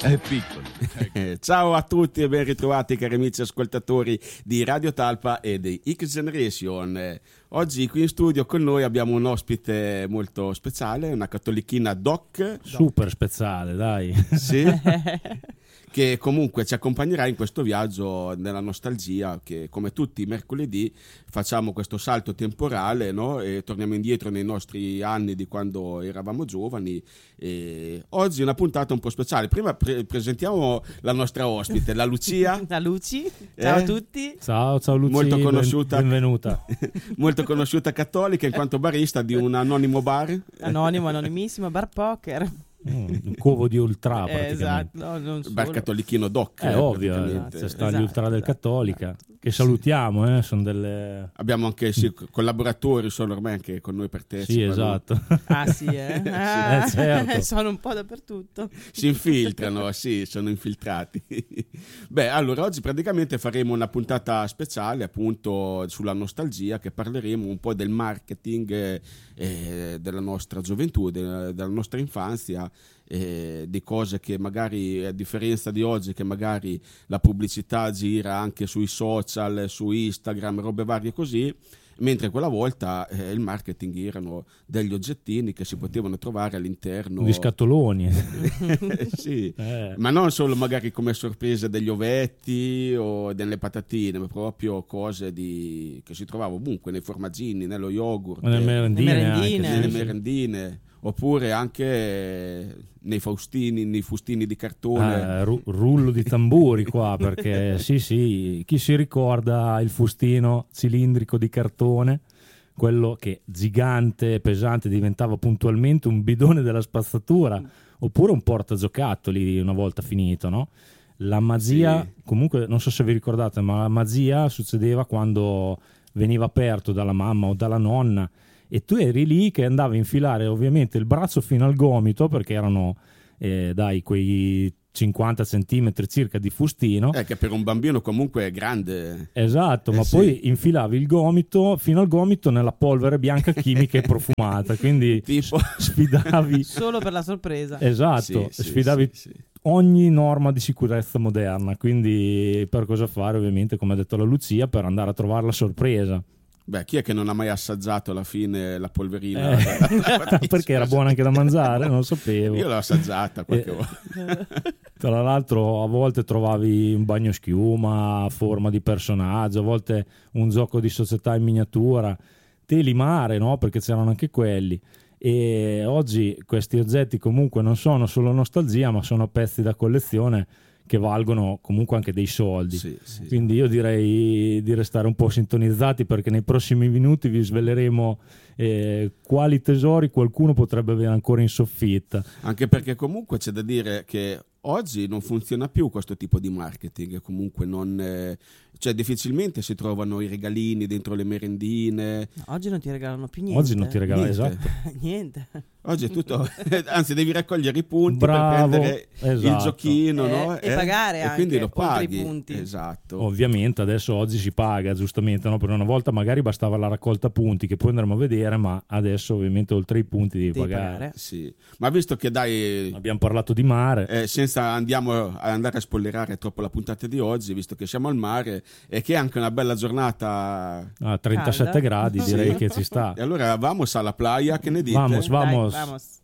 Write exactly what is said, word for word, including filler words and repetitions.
È piccolo. Ecco. Ciao a tutti e ben ritrovati cari amici ascoltatori di Radio Talpa e di X Generation. Oggi qui in studio con noi abbiamo un ospite molto speciale, una cattolichina doc. Super speciale, dai. Sì. Che comunque ci accompagnerà in questo viaggio nella nostalgia, che come tutti i mercoledì facciamo questo salto temporale, no? E torniamo indietro nei nostri anni di quando eravamo giovani. E oggi una puntata un po' speciale. Prima pre- presentiamo la nostra ospite, la Lucia. La Luci, ciao Eh? a tutti. Ciao, ciao Lucia, Molto conosciuta. ben- benvenuta. Molto conosciuta cattolica in quanto barista di un anonimo bar. Anonimo, anonimissimo, bar poker. Mm, un covo di ultra Eh, praticamente. esatto, no, non solo. Bar cattolichino doc. È eh, ovvio, praticamente. c'è sta gli Esatto, ultra del esatto. Cattolica, che salutiamo, eh, sono delle... Abbiamo anche sì, collaboratori, sono ormai anche con noi partecipano. Sì, esatto. Ah sì, eh? Ah, Eh, certo. sono un po' dappertutto. Si infiltrano, sì, sono infiltrati. Beh, allora oggi praticamente faremo una puntata speciale appunto sulla nostalgia, che parleremo un po' del marketing eh, eh, della nostra gioventù, de- della nostra infanzia, eh, di cose che magari, a differenza di oggi, che magari la pubblicità gira anche sui social, su Instagram, robe varie così, mentre quella volta eh, il marketing erano degli oggettini che si potevano trovare all'interno Gli scatoloni. sì, Eh. ma non solo magari come sorprese degli ovetti o delle patatine, ma proprio cose di... che si trovava ovunque, nei formaggini, nello yogurt, Nelle merendine, Le merendine. anche, nelle sì, sì. merendine, oppure anche eh, nei faustini, nei fustini di cartone. Eh, ru- rullo di tamburi qua, perché sì sì, chi si ricorda il fustino cilindrico di cartone, quello che gigante e pesante diventava puntualmente un bidone della spazzatura, oppure un portagiocattoli una volta finito, no? La magia, Sì. comunque non so se vi ricordate, ma la magia succedeva quando veniva aperto dalla mamma o dalla nonna e tu eri lì che andavi a infilare ovviamente il braccio fino al gomito, perché erano eh, dai quei cinquanta centimetri circa di fustino. Eh, che per un bambino comunque è grande. Esatto, Eh, ma sì. poi infilavi il gomito fino al gomito nella polvere bianca chimica e profumata, quindi Tipo... sfidavi, Solo per la sorpresa. esatto, Sì, sì, sfidavi sì, sì. ogni norma di sicurezza moderna, quindi per cosa fare ovviamente, come ha detto la Lucia, per andare a trovare la sorpresa. Beh, chi è che non ha mai assaggiato alla fine la polverina? Eh, perché era buona anche da mangiare, non lo sapevo. Io l'ho assaggiata qualche Eh, volta. Tra l'altro a volte trovavi un bagno schiuma a forma di personaggio, a volte un gioco di società in miniatura, teli mare, no? Perché c'erano anche quelli. E oggi questi oggetti comunque non sono solo nostalgia, ma sono pezzi da collezione che valgono comunque anche dei soldi. Sì, sì. Quindi io direi di restare un po' sintonizzati, perché nei prossimi minuti vi sveleremo eh, quali tesori qualcuno potrebbe avere ancora in soffitta. Anche perché comunque c'è da dire che oggi non funziona più questo tipo di marketing, comunque non, eh, cioè difficilmente si trovano i regalini dentro le merendine. Oggi non ti regalano più niente. Oggi non ti regalano, Niente. esatto. Niente. Oggi è tutto, anzi devi raccogliere i punti Bravo, per prendere il esatto. giochino, Eh, no? e pagare e anche, quindi lo oltre i paghi. punti. Esatto. Ovviamente adesso oggi si paga, giustamente, no? Per una volta magari bastava la raccolta punti, che poi andremo a vedere, ma adesso ovviamente oltre i punti devi, Devi pagare. pagare. Sì. Ma visto che dai, Abbiamo parlato di mare. eh, senza andiamo a andare a spoilerare troppo la puntata di oggi, visto che siamo al mare e che è anche una bella giornata, A trentasette Calda. gradi direi Sì. che ci sta. e allora vamos alla playa, che ne dite? Vamos, vamos. Dai, vamos.